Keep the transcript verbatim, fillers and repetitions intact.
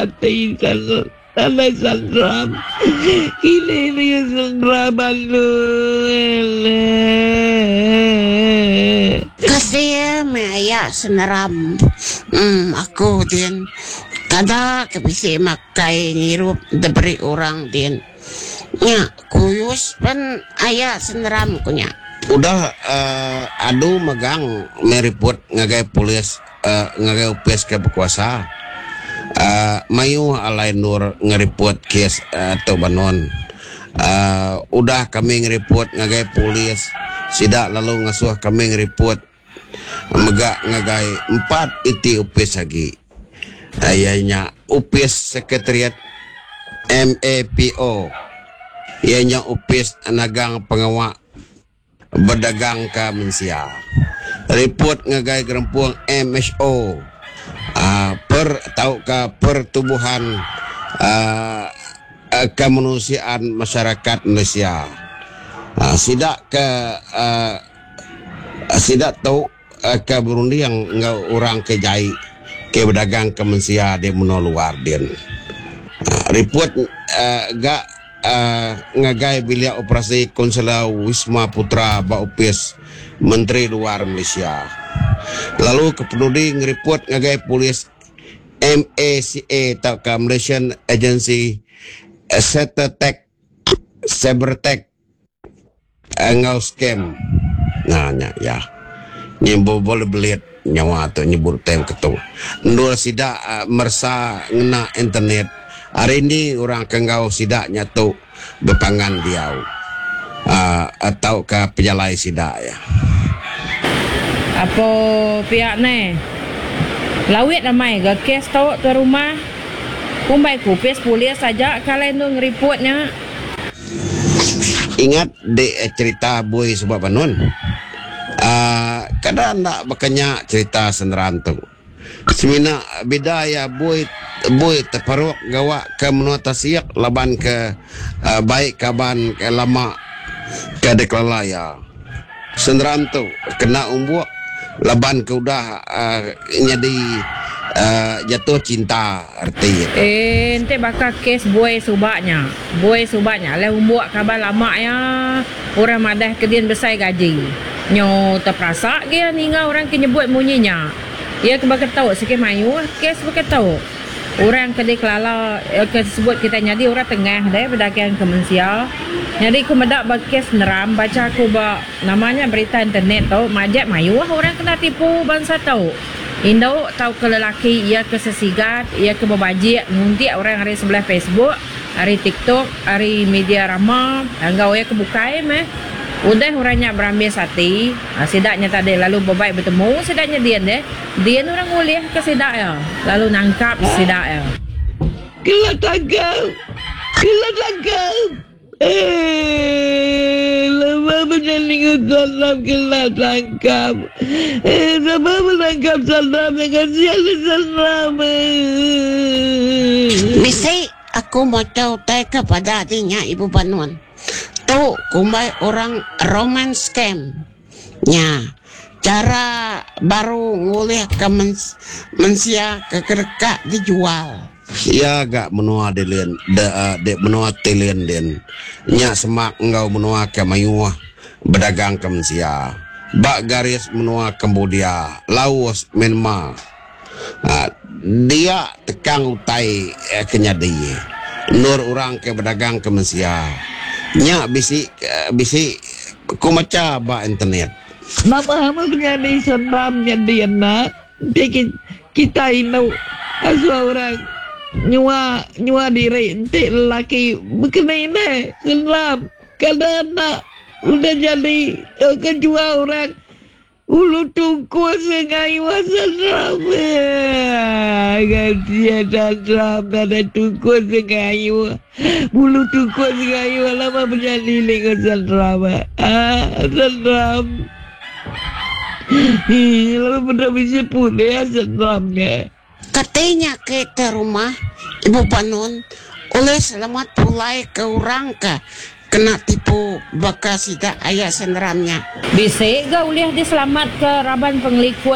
hati sal Tanah sandram Ini dia sandraman lu Kasih maya seneram hmm, aku din kada kebisi makai ngirup diberi orang din nya kuyus pen ayah seneram kunya udah uh, adu megang meriput ngagai polis uh, ngagai upes ke berkuasa uh, mayu alai nur ngeriput kes uh, atau banon uh, udah kami ngeriput ngagai polis sidak lalu ngasuh kami ngeriput megak ngagai empat iti upes lagi ayahnya upes sekretariat M A P O ianya upes nagang pengawak berdagang ke Malaysia report ngagai gerempuang M S O uh, per tau ke pertubuhan uh, uh, kemanusiaan masyarakat Malaysia uh, sidak ke uh, sidak tahu uh, ke Burundi yang ngau orang ke jai ke berdagang ke Malaysia di menol luar din uh, report uh, gak Uh, ngagai bilik operasi Konsela Wisma Putra Baupis Menteri Luar Malaysia. Lalu kepenudi ngeriput ngagai polis M A C A atau ke Malaysian Agency Cybertech Cybertech ngau scam. Nah nya ya. Nyimbo boleh belit nyawa atau nyebut tem ketu. Ndul sidak uh, mersa ngena internet. Hari ini orang kenggau sidak nyatu berpangan diau uh, atau ke pejalai sidak ya. Apa pihak ni? Lawit ramai ke kes tau ke rumah. Kumbai kupis polis saja kalau itu ngeriputnya. Ingat de cerita boy sebab panun. Uh, kadang nak berkenyak cerita seneran tu. Semina beda ya boy boy terparuk gawak ke menota siak laban ke uh, baik kaban ke lama ke deklalaya senderam tu kena umbuak laban ke udah uh, jadi uh, jatuh cinta arti eh ente bakal kes boy subaknya boy subaknya le umbuak kaban lama ya orang madah kedian besar gaji nyo terperasa dia ninga orang ke nyebut munyinya ya kebakar tahu sikit mayu kes bakal tahu orang kedai kelala ke sebut kita jadi orang tengah deh berdagang ke Malaysia jadi aku medak bakes neram baca aku ba namanya berita internet tau majak mayu orang kena tipu bangsa tahu Indo tahu ke lelaki ia ke sesigat ia ke berbajik ngunti orang hari sebelah Facebook hari TikTok hari media ramah enggak ia ke bukai meh udah orangnya berambil sati nah, sidaknya tadi lalu berbaik bertemu sidaknya dia deh dia orang boleh ke sidak ya lalu nangkap sidak ya Kila tangkap Kila tangkap Eh lama menjalingan salam kila tangkap Eh sama menangkap salam dengan siapa salam misi aku mau tahu kepada adiknya Ibu Banuan tu kumbai orang romance scam nya cara baru ngulih ke mens, mensia ke kereka dijual ya gak menua delen de uh, de menua telen den nya semak engau menua ke mayuah berdagang ke Malaysia bak garis menua Cambodia Laos Myanmar uh, dia tekang utai eh, kenyadi nur orang ke berdagang ke Malaysia nya bisi uh, bisi ku maca ba internet nama hama menjadi senam jadi anak kita kita ini asal orang nyua nyua diri ente lelaki berkenai ini senam karena anak udah jadi uh, kejual orang ulu tungku sengai wasa drama gantian drama ada tungku sengai bulu tungku sengai lama menjadi lingkungan drama ah drama lalu benar bisa pun ya dramanya katanya ke rumah Ibu Panun oleh selamat pulai ke orang ke kena tipu bekas tidak ayah senderamnya bisa gak boleh diselamat ke Raban Penglikuan